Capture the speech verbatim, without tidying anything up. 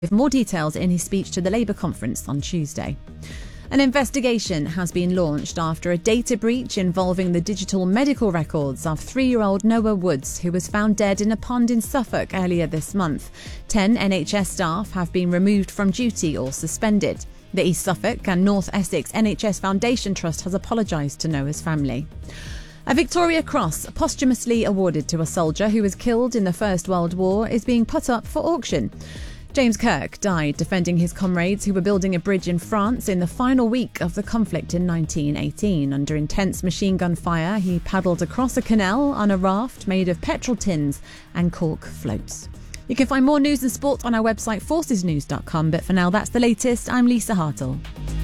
with more details in his speech to the Labour conference on Tuesday. An investigation has been launched after a data breach involving the digital medical records of three-year-old Noah Woods, who was found dead in a pond in Suffolk earlier this month. Ten N H S staff have been removed from duty or suspended. The East Suffolk and North Essex N H S Foundation Trust has apologised to Noah's family. A Victoria Cross, posthumously awarded to a soldier who was killed in the First World War, is being put up for auction. James Kirk died defending his comrades who were building a bridge in France in the final week of the conflict in nineteen eighteen. Under intense machine gun fire, he paddled across a canal on a raft made of petrol tins and cork floats. You can find more news and sport on our website forces news dot com, but for now that's the latest. I'm Lisa Hartle.